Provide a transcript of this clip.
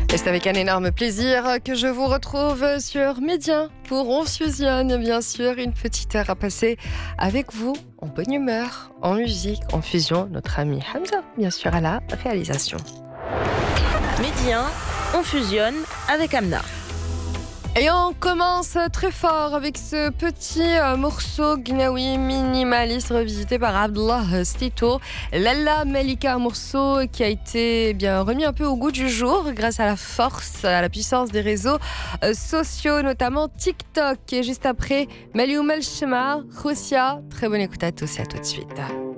Et c'est avec un énorme plaisir que je vous retrouve sur Média pour On Fusionne. Bien sûr, une petite heure à passer avec vous, en bonne humeur, en musique, en fusion. Notre ami Hamza, bien sûr, à la réalisation. Média, On Fusionne avec Amna. Et on commence très fort avec ce petit morceau gnawi minimaliste revisité par Abdullah Stito. Lalla Malika, un morceau qui a été remis un peu au goût du jour grâce à la force, à la puissance des réseaux sociaux, notamment TikTok. Et juste après, Malioum El Shema, Khosia. Très bonne écoute à tous et à tout de suite.